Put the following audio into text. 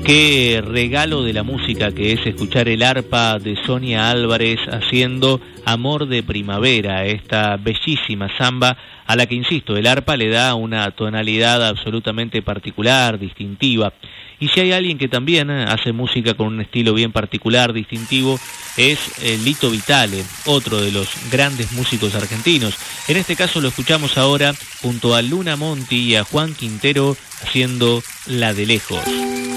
Qué regalo de la música que es escuchar el arpa de Sonia Álvarez haciendo Amor de Primavera, esta bellísima samba a la que, insisto, el arpa le da una tonalidad absolutamente particular, distintiva. Y si hay alguien que también hace música con un estilo bien particular, distintivo, es Lito Vitale, otro de los grandes músicos argentinos. En este caso lo escuchamos ahora junto a Luna Monti y a Juan Quintero haciendo La de Lejos.